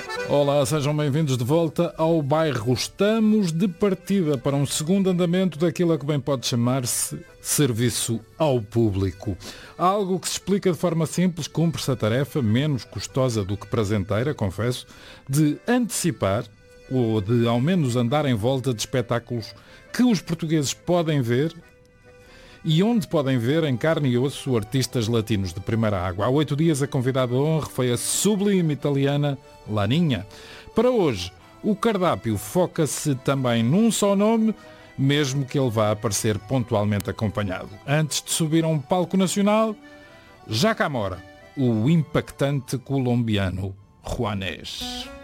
Olá, sejam bem-vindos de volta ao bairro. Estamos de partida para um segundo andamento daquilo a que bem pode chamar-se serviço ao público. Algo que se explica de forma simples, cumpre-se a tarefa, menos custosa do que prazenteira, confesso, de antecipar ou de ao menos andar em volta de espetáculos que os portugueses podem ver e onde podem ver em carne e osso artistas latinos de primeira água. Há 8 dias a convidada de honra foi a sublime italiana Laninha. Para hoje, o cardápio foca-se também num só nome, mesmo que ele vá aparecer pontualmente acompanhado. Antes de subir a um palco nacional, Jacamora, o impactante colombiano Juanes.